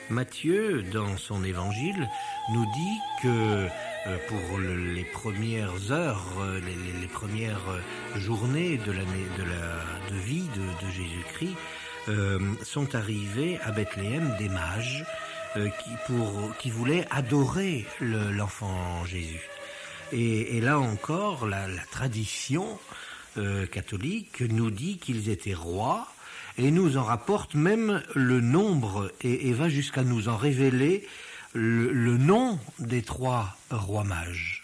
Matthieu, dans son évangile, nous dit que pour les premières heures, les premières journées de l'année de vie de Jésus-Christ, sont arrivés à Bethléem des mages qui voulaient adorer l'enfant Jésus. Et là encore, la tradition catholique nous dit qu'ils étaient rois et nous en rapporte même le nombre et va jusqu'à nous en révéler le nom des 3 rois mages.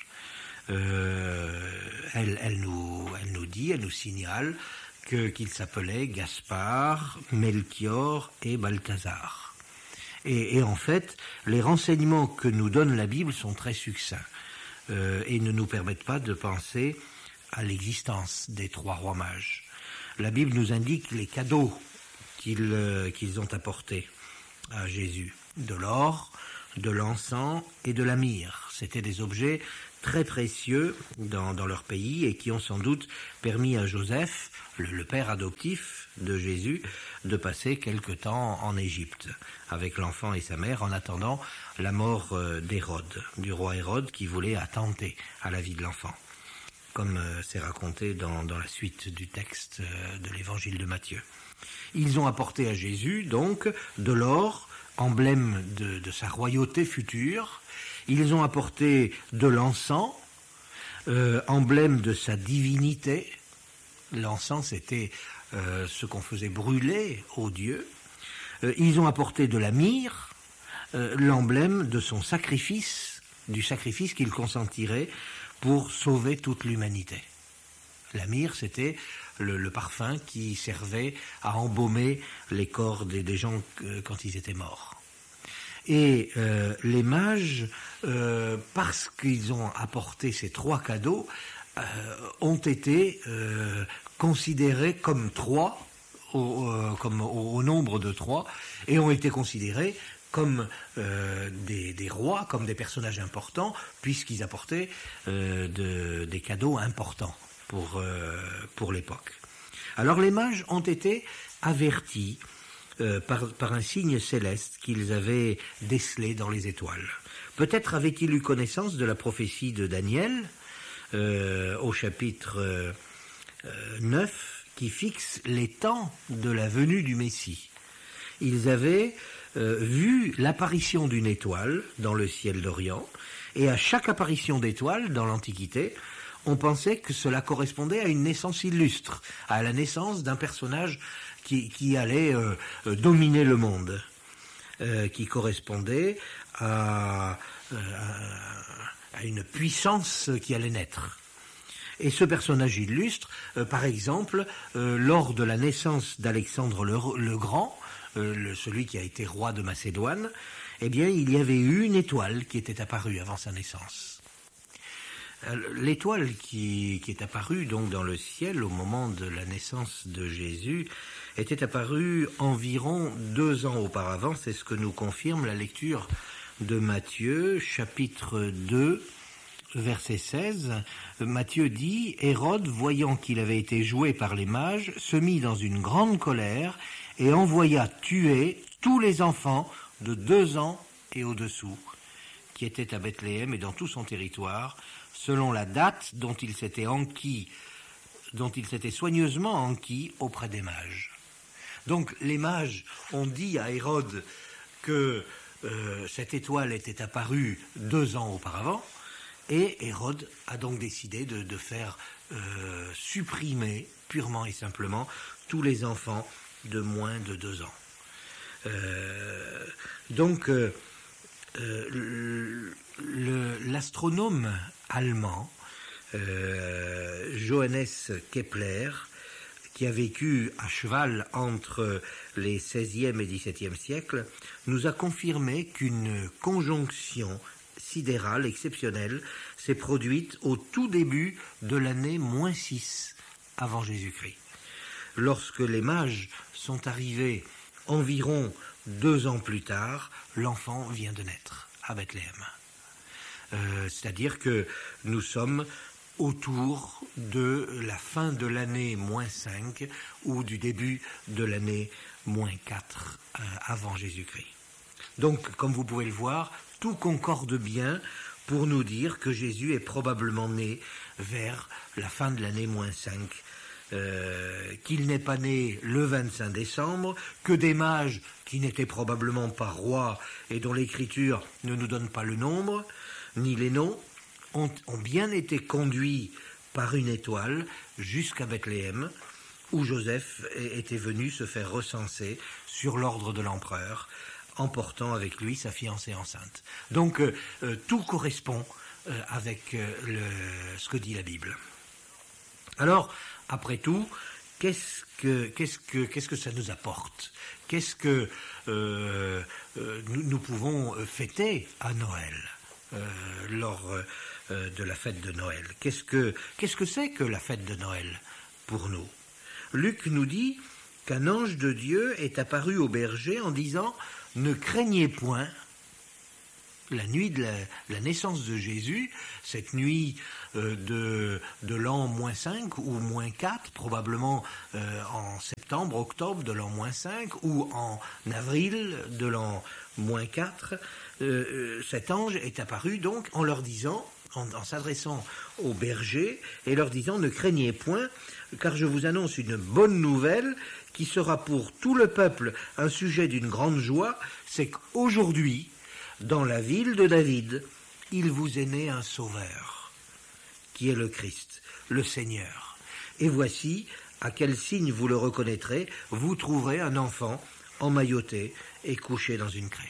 Elle nous signale qu'ils s'appelaient Gaspard, Melchior et Balthazar. Et en fait, les renseignements que nous donne la Bible sont très succincts et ne nous permettent pas de penser à l'existence des 3 rois mages. La Bible nous indique les cadeaux qu'ils ont apportés à Jésus. De l'or, de l'encens et de la myrrhe. C'étaient des objets très précieux dans leur pays et qui ont sans doute permis à Joseph, le père adoptif de Jésus, de passer quelque temps en Égypte avec l'enfant et sa mère en attendant la mort d'Hérode, du roi Hérode qui voulait attenter à la vie de l'enfant, comme c'est raconté dans la suite du texte de l'évangile de Matthieu. Ils ont apporté à Jésus donc de l'or, emblème de sa royauté future. Ils ont apporté de l'encens, emblème de sa divinité. L'encens, c'était ce qu'on faisait brûler aux dieux. Ils ont apporté de la myrrhe, l'emblème de son sacrifice, du sacrifice qu'il consentirait pour sauver toute l'humanité. La myrrhe, c'était le parfum qui servait à embaumer les corps des gens quand ils étaient morts. Et les mages, parce qu'ils ont apporté ces 3 cadeaux, ont été considérés comme 3, au nombre de 3, et ont été considérés comme des rois, comme des personnages importants, puisqu'ils apportaient des cadeaux importants pour l'époque. Alors les mages ont été avertis par un signe céleste qu'ils avaient décelé dans les étoiles. Peut-être avaient-ils eu connaissance de la prophétie de Daniel au chapitre 9 qui fixe les temps de la venue du Messie. Ils avaient vu l'apparition d'une étoile dans le ciel d'Orient, et à chaque apparition d'étoile dans l'Antiquité, on pensait que cela correspondait à une naissance illustre, à la naissance d'un personnage qui allait dominer le monde, qui correspondait à une puissance qui allait naître. Et ce personnage illustre, par exemple, lors de la naissance d'Alexandre le Grand, celui qui a été roi de Macédoine, eh bien, il y avait eu une étoile qui était apparue avant sa naissance. L'étoile qui est apparue donc dans le ciel au moment de la naissance de Jésus était apparue environ 2 ans auparavant. C'est ce que nous confirme la lecture de Matthieu, chapitre 2, verset 16. Matthieu dit « Hérode, voyant qu'il avait été joué par les mages, se mit dans une grande colère et envoya tuer tous les enfants de 2 ans et au-dessous, qui étaient à Bethléem et dans tout son territoire, selon la date dont il s'était soigneusement enquis auprès des mages. » Donc les mages ont dit à Hérode que cette étoile était apparue 2 ans auparavant, et Hérode a donc décidé de faire supprimer purement et simplement tous les enfants de moins de 2 ans. Donc l'astronome allemand Johannes Kepler, qui a vécu à cheval entre les XVIe et XVIIe siècles, nous a confirmé qu'une conjonction sidérale exceptionnelle s'est produite au tout début de l'année -6 avant Jésus-Christ. Lorsque les mages sont arrivés environ 2 ans plus tard, l'enfant vient de naître à Bethléem. C'est-à-dire que nous sommes autour de la fin de l'année -5 ou du début de l'année -4 avant Jésus-Christ. Donc, comme vous pouvez le voir, tout concorde bien pour nous dire que Jésus est probablement né vers la fin de l'année -5, qu'il n'est pas né le 25 décembre, que des mages, qui n'étaient probablement pas rois et dont l'écriture ne nous donne pas le nombre, ni les noms, ont bien été conduits par une étoile jusqu'à Bethléem, où Joseph était venu se faire recenser sur l'ordre de l'empereur, emportant avec lui sa fiancée enceinte. Donc tout correspond avec ce que dit la Bible. Alors, après tout, qu'est-ce que ça nous apporte? Qu'est-ce que nous pouvons fêter à Noël, lors de la fête de Noël? Qu'est-ce que c'est que la fête de Noël pour nous? Luc nous dit qu'un ange de Dieu est apparu au berger en disant « Ne craignez point ». La nuit de la naissance de Jésus, cette nuit de l'an -5 ou -4, probablement en septembre, octobre de l'an -5 ou en avril de l'an -4, cet ange est apparu donc en leur disant, en s'adressant aux bergers et leur disant « Ne craignez point, car je vous annonce une bonne nouvelle qui sera pour tout le peuple un sujet d'une grande joie, c'est qu'aujourd'hui, dans la ville de David, il vous est né un sauveur, qui est le Christ, le Seigneur. Et voici, à quel signe vous le reconnaîtrez, vous trouverez un enfant emmailloté et couché dans une crèche. »